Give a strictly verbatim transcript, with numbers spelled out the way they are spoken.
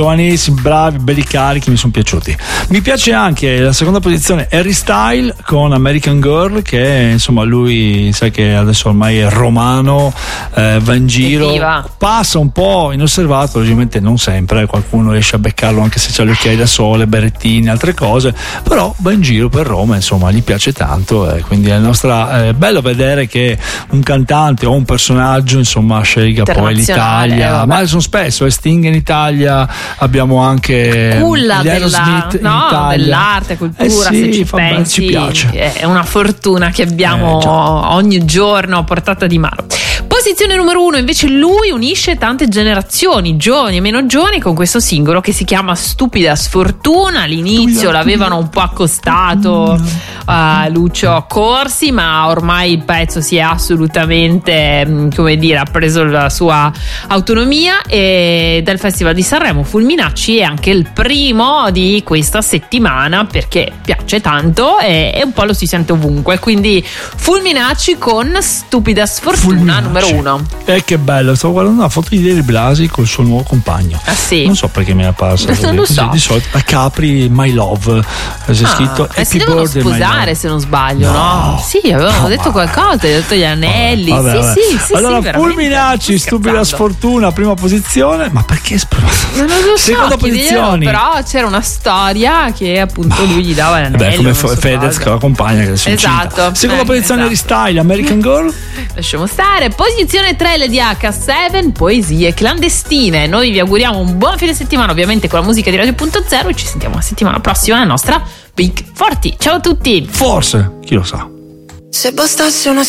giovanissimi, bravi, belli carichi, mi sono piaciuti. Mi piace anche la seconda posizione Harry Styles con American Girl, che insomma lui sai che adesso ormai è romano, eh, va in giro, Evviva. passa un po' inosservato, ovviamente non sempre, qualcuno riesce a beccarlo anche se c'ha gli occhiali da sole, berrettini, altre cose, però va in giro per Roma, insomma gli piace tanto, eh, quindi è nostra, è bello vedere che un cantante o un personaggio insomma scelga poi l'Italia, eh, ma sono spesso, eh, Sting in Italia, abbiamo anche culla della, Aerosmith in no, Italia. dell'arte, cultura, eh sì, se ci fa bene, pensi, ci piace. è una fortuna che abbiamo Eh, ogni giorno a portata di mano. Posizione numero uno, invece, lui unisce tante generazioni, giovani e meno giovani, con questo singolo che si chiama Stupida Sfortuna. All'inizio Stupida, l'avevano un po' accostato a Lucio Corsi, ma ormai il pezzo si è assolutamente, come dire, ha preso la sua autonomia. E dal Festival di Sanremo Fulminacci è anche il primo di questa settimana, perché piace tanto e, e un po' lo si sente ovunque, quindi Fulminacci con Stupida Sfortuna. Fulminacci. Numero uno. Eh, che bello, stavo guardando una foto di Deli Blasi col suo nuovo compagno. Ah sì? Non so perché mi è apparsa così. Non lo so. Di solito a Capri My Love c'è Ah, scritto eh, si Happy devono Birthday My sposare, Love. se non sbaglio, no? No. Sì, avevano No, detto ma- qualcosa, avevano detto gli anelli. Vabbè, sì, vabbè. sì, sì, allora sì, veramente. Fulminacci, Sto Stupida scherzando. Sfortuna, prima posizione. Ma perché Non lo so, seconda chiediglielo, posizione? però c'era una storia che appunto lui gli dava l'anello. Beh, come non Fe- so Fedez cosa. che la compagna che adesso è incinta. Esatto. Seconda Eh, posizione Harry esatto. Styles, American Girl. Lasciamo stare. Posizione tre, Lady H sette, Poesie clandestine. Noi vi auguriamo un buon fine settimana, ovviamente con la musica di Radio Punto Zero, e ci sentiamo la settimana prossima nella nostra Big quaranta. Ciao a tutti. Forse, chi lo sa. Se bastasse una